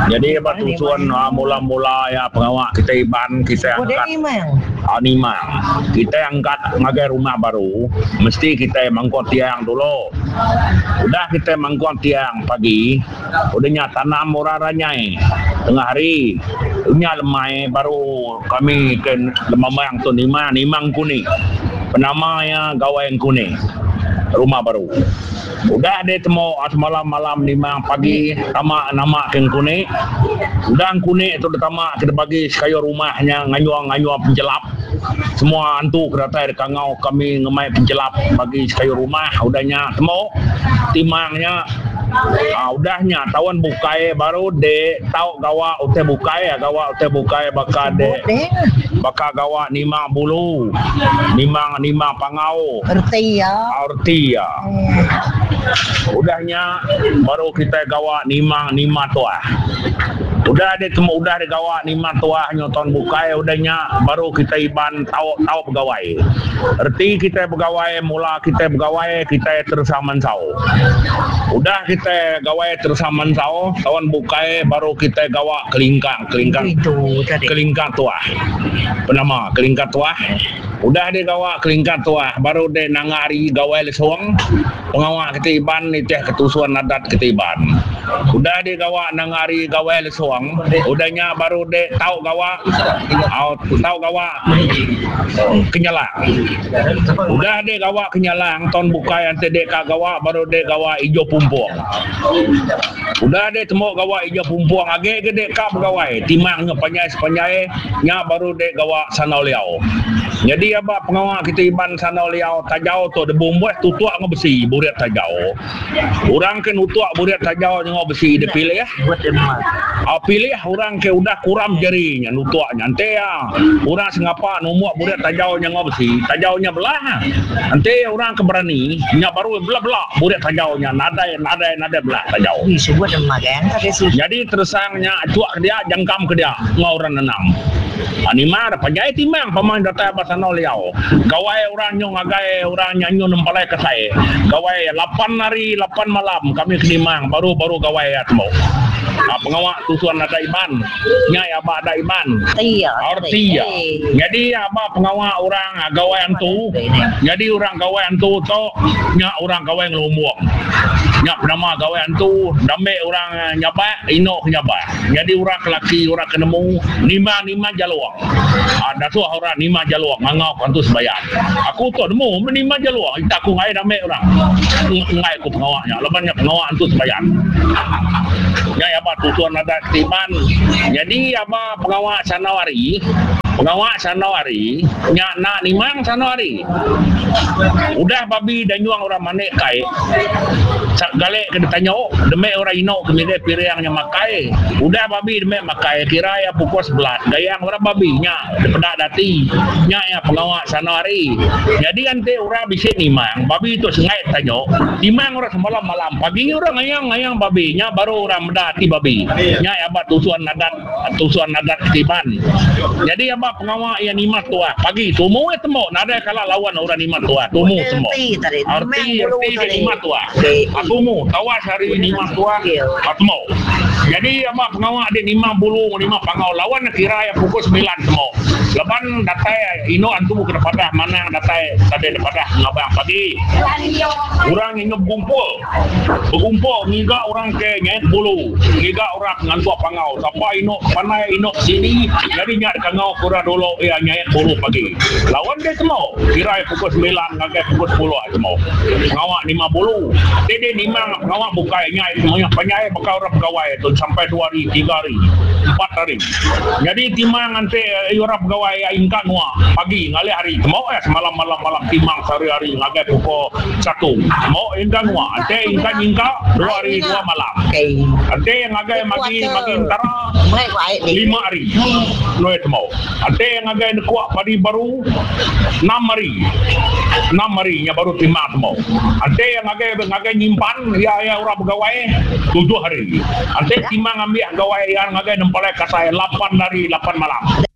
Jadi apa tujuan mula-mula ya pengawak kita iban kita angkat nimang. Kita angkat ngagai rumah baru, mesti kita mangkot tiang dulu. Udah kita mangkot tiang pagi, udahnya tanam uraranya tengah hari. Nya lemai baru kami ke lemamang tu nimang kuning. Penamanya gawai kuning. Rumah baru. Udah dia temu malam-malam nimang pagi tamak nama ken kuning. Udah kuning itu tamak kita bagi sekaya rumahnya nganyuang penjelap. Semua antu kereta kangau kami ngemai penjelap bagi sekaya rumah. Udahnya temu timangnya udahnya tawan bukai baru de tau gawa ute bukai baka de baka gawa nimang bulu nimang pangau arti ya udahnya baru kita gawa nimang tua udah gawa nimang tua nyoton bukai udahnya baru kita iban tau pegawai arti kita pegawai mula kita pegawai kita terus amansau udah kita gawai terus amansau tawan bukai baru kita gawa kelingkang tua penama kelingkang tua udah dia gawa kelingkang tua baru dia nangari gawai lesong pengawak kita iban itu ketusuan adat kita iban udah dia gawa nangari gawai lesong udahnya baru dia tahu gawa kenyalang udah dia gawa kenyalang ton bukai ante dia gawa baru dia gawa ijo pumpuang udah dia temu gawa ijo pumpuang age gede ka pegawai timangnya penjai nya baru dia gawa sanau liau jadi apa pengawak kita iban sanau liau tajau tu de bumbuh tutuak ngebesi buriat tajau orang ke nutuak buriat tajau ngebesi de pilih ya pilih orang ke udah kuram jarinya nutuaknya ante ya orang sengapa numuak buriat tajau ngebesi tajaunya belah ante orang keberani nya baru belah buriat tajaunya nada belah tajau jadi tersangnya cuak dia jangkam ke dia ngauran enam animar pajai timang pemain data bahasa liau gawai orang nyong agai orang nyanyo nempalai ke saya gawai 8 hari 8 malam kami kenimang baru gawai atmo pengawak tusuan ada iban nyai apa ada iban arti ya jadi apa pengawak orang gawai antu jadi orang gawai antu to nya orang gawai ngelumuang nya nama gawai antu dambe orang nyaba ino nyaba jadi orang laki orang kenemu lima jaluang ada tu orang 5 jaluang ngau kantu sebayar aku tu demu 5 jaluang tak aku ngai dambe orang ngai aku pengawaknya lebannya pengawak antu sebayar nya apa tujuan ada tiban jadi apa pengawak sanawari nya nak nimang sanawari udah babi dan juang orang manek kai galek ke ditanya demi orang ino kemide piriangnya makai udah babi demi makai kira ya pukul 11 gayang orang babi nya depedak dati nya ya pengawak sanawari jadi ante orang bisa nimang babi itu sengai tanya nimang orang semalam malam pagi orang ngayang babi nya baru orang mendati babi nya ya apa tusuan adat ketiban jadi apa pengawak yang nimah tua pagi tumu temu nada kala lawan orang nimah tua tumu semua arti nimah tua tumu tawas hari nimah tua atmo jadi apa pengawak dia nimah bulu nimah pangau lawan kira ya pukul 9 semua leban datai ino antu kepada mana datai tadi daripada ngabang pagi orang yang berkumpul ngiga orang ke nyait bulu ngiga orang ngantua pangau siapa ino panai ino sini jadi nyat kangau kura dulu ya nyait bulu pagi lawan dia semua kira pukul 9 ngagai pukul 10 semua pengawak 5 bulu dia nimang pengawak bukai nyait semuanya penyai bakal orang pegawai tu sampai 2 hari 3 hari 4 hari jadi timang nanti orang pegawai ingkang nuah pagi ngali hari mau semalam malam timang sehari-hari ngagai pukul 1 mau ingkang nuah ante ingkang 2 hari 2 malam ante ngagai magi antara 5 hari no itu mau ante ngagai kuat padi baru 6 hari nya baru timang mau ante ngagai nyimpan ya orang pegawai 7 hari ante timang ambil pegawai yang ngagai nempalai kasai 8 hari 8 malam